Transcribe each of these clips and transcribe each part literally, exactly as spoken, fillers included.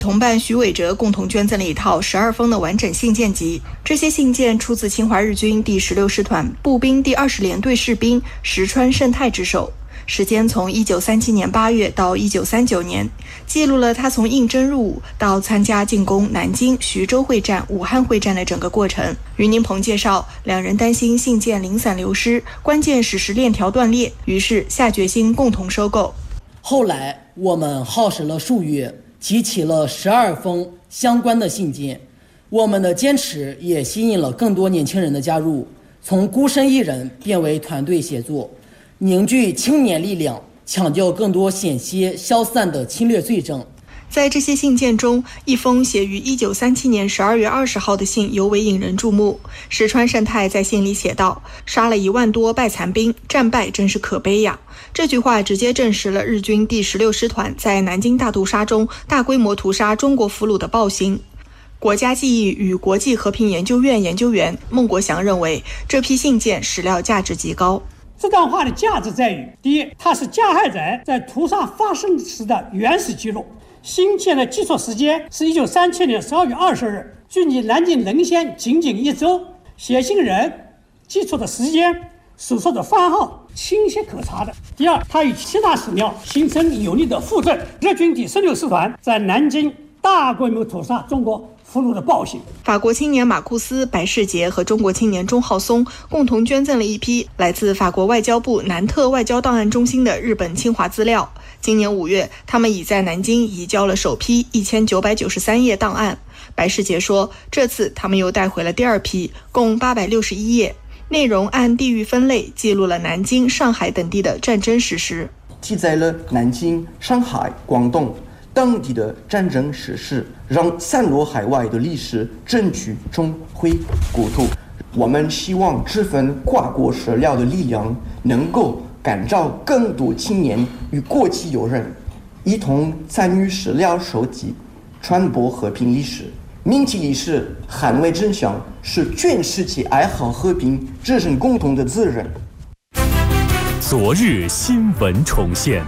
同伴徐伟哲共同捐赠了一套十二封的完整信件集，这些信件出自侵华日军第十六师团步兵第二十联队士兵石川胜太之手，时间从一九三七年八月到一九三九年，记录了他从应征入伍到参加进攻南京、徐州会战、武汉会战的整个过程。于宁鹏介绍，两人担心信件零散流失，关键史实链条断裂，于是下决心共同收购。 后来我们耗时了数月，集齐了十二封相关的信件，我们的坚持也吸引了更多年轻人的加入，从孤身一人变为团队协作，凝聚青年力量，抢救更多险些消散的侵略罪证。 在这些信件中，一封写于一九三七年十二月二十号的信尤为引人注目。石川胜太在信里写道：“杀了一万多败残兵，战败真是可悲呀。”这句话直接证实了日军第十六师团在南京大屠杀中大规模屠杀中国俘虏的暴行。国家记忆与国际和平研究院研究员孟国祥认为，这批信件史料价值极高。 这段话的价值在于，第一，它是加害者在屠杀发生时的原始记录。信件的记述时间是一九三七年十二月二十日，距离南京沦陷仅仅一周。写信人记述的时间、手册的番号清晰可查的。第二，它与其他史料形成有力的附证。日军第十六师团在南京大规模屠杀中国俘虏的暴行。 法国青年马库斯、白世杰和中国青年钟浩松共同捐赠了一批来自法国外交部南特外交档案中心的日本侵华资料。今年五月，他们已在南京移交了首批一千九百九十三页档案。白世杰说，这次他们又带回了第二批，共八百六十一页，内容按地域分类记录了南京、上海等地的战争史实， 记载了南京、上海、广东当地的战争史实，让散落海外的历史证据重回国土。我们希望这份跨国史料的力量能够感召更多青年与国际友人一同参与史料收集、传播和平历史。铭记历史、捍卫真相是全世界爱好和平这是共同的责任。 昨日新闻重现。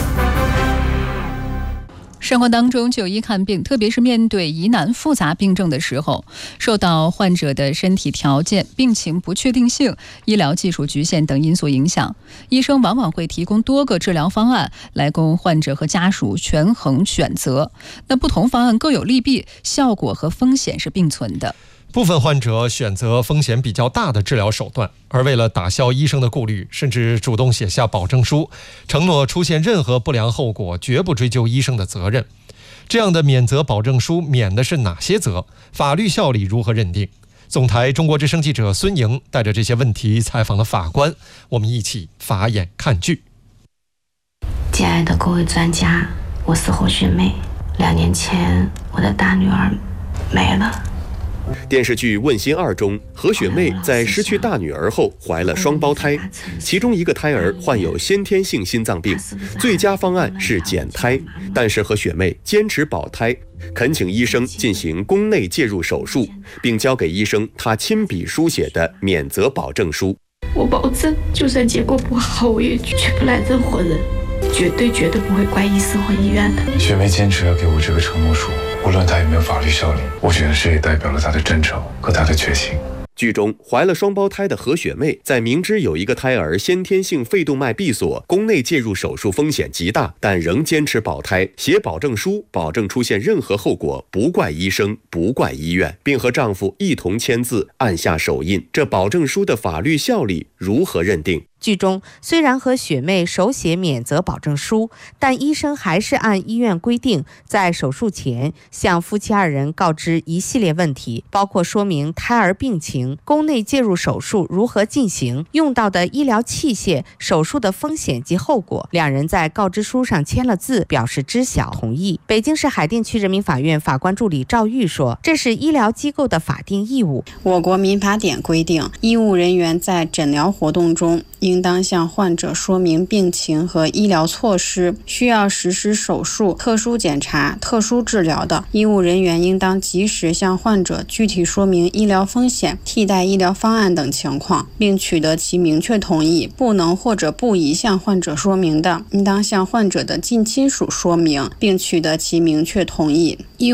生活当中就医看病，特别是面对疑难复杂病症的时候，受到患者的身体条件、病情不确定性、医疗技术局限等因素影响，医生往往会提供多个治疗方案来供患者和家属权衡选择。那不同方案各有利弊，效果和风险是并存的。 部分患者选择风险比较大的治疗手段，而为了打消医生的顾虑，甚至主动写下保证书，承诺出现任何不良后果绝不追究医生的责任。这样的免责保证书免的是哪些责？法律效力如何认定？总台中国之声记者孙莹带着这些问题采访了法官，我们一起法眼看剧。 亲爱的各位专家，我是何雪梅。两年前我的大女儿没了。 电视剧《问心二》中，何雪妹在失去大女儿后怀了双胞胎，其中一个胎儿患有先天性心脏病，最佳方案是减胎，但是何雪妹坚持保胎，恳请医生进行宫内介入手术，并交给医生她亲笔书写的免责保证书。 我保证，就算结果不好，我也绝不来任何人，绝对绝对不会怪医生和医院的。 雪妹坚持要给我这个承诺书，无论她有没有法律效力，我觉得这也代表了她的真诚和她的决心。 剧中怀了双胞胎的何雪妹，在明知有一个胎儿先天性肺动脉闭锁，宫内介入手术风险极大，但仍坚持保胎，写保证书，保证出现任何后果不怪医生，不怪医院，并和丈夫一同签字，按下手印。这保证书的法律效力如何认定？ 剧中虽然和雪妹手写免责保证书，但医生还是按医院规定，在手术前向夫妻二人告知一系列问题，包括说明胎儿病情、宫内介入手术如何进行、用到的医疗器械、手术的风险及后果。两人在告知书上签了字，表示知晓同意。北京市海淀区人民法院法官助理赵玉说，这是医疗机构的法定义务。 我国民法典规定，医务人员在诊疗活动中应应当向患者说明病情和医疗措施，需要实施手术、特殊检查、特殊治疗的，医务人员应当及时向患者具体说明医疗风险、替代医疗方案等情况，并取得其明确同意。不能或者不宜向患者说明的，应当向患者的近亲属说明，并取得其明确同意。